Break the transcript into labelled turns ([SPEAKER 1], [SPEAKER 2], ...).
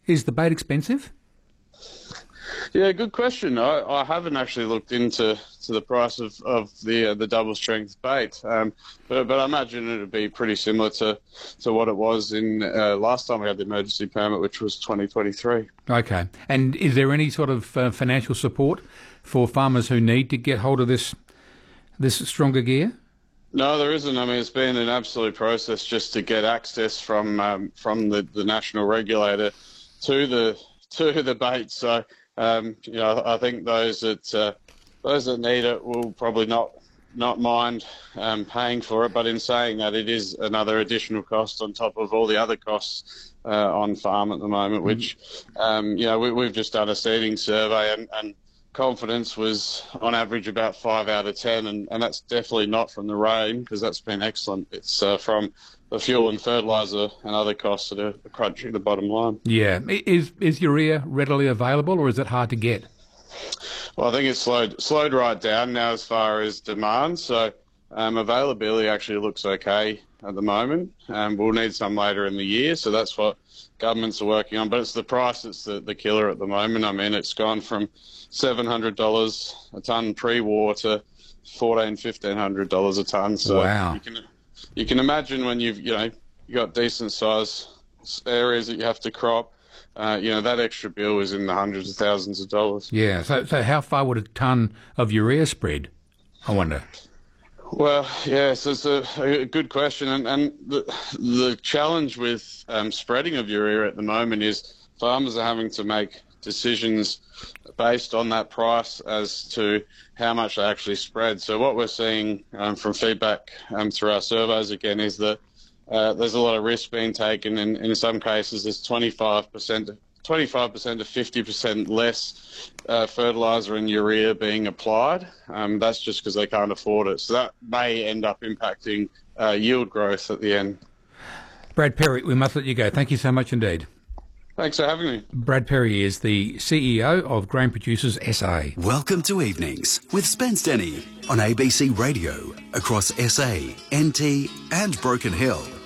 [SPEAKER 1] Is the bait expensive?
[SPEAKER 2] Yeah, good question. I haven't actually looked into the price of the double strength bait, but I imagine it would be pretty similar to what it was in last time we had the emergency permit, which was 2023.
[SPEAKER 1] Okay. And is there any sort of financial support for farmers who need to get hold of this stronger gear?
[SPEAKER 2] No, there isn't. I mean, it's been an absolute process just to get access from the national regulator to the bait. So. I think those that need it will probably not mind paying for it. But in saying that, it is another additional cost on top of all the other costs on farm at the moment. Which we've just done a seeding survey, and confidence was on average about 5 out of 10, and that's definitely not from the rain, because that's been excellent. It's from the fuel and fertiliser and other costs that are crunching the bottom line.
[SPEAKER 1] Yeah. Is urea readily available, or is it hard to get?
[SPEAKER 2] Well, I think it's slowed right down now as far as demand. So availability actually looks okay at the moment. We'll need some later in the year, so that's what governments are working on. But it's the price that's the killer at the moment. I mean, it's gone from $700 a tonne pre-war to $1,500 a tonne. So
[SPEAKER 1] wow.
[SPEAKER 2] You can imagine when you've got decent size areas that you have to crop, that extra bill is in the hundreds of thousands of dollars.
[SPEAKER 1] Yeah. So how far would a tonne of urea spread, I wonder?
[SPEAKER 2] Well, yes, it's a good question, and the challenge with spreading of urea at the moment is farmers are having to make decisions based on that price as to how much they actually spread. So what we're seeing from feedback through our surveys again is that there's a lot of risk being taken, and in some cases there's 25% to 50% less fertiliser and urea being applied. That's just because they can't afford it. So that may end up impacting yield growth at the end.
[SPEAKER 1] Brad Perry, we must let you go. Thank you so much indeed.
[SPEAKER 2] Thanks for having me.
[SPEAKER 1] Brad Perry is the CEO of Grain Producers SA.
[SPEAKER 3] Welcome to Evenings with Spence Denny on ABC Radio across SA, NT and Broken Hill.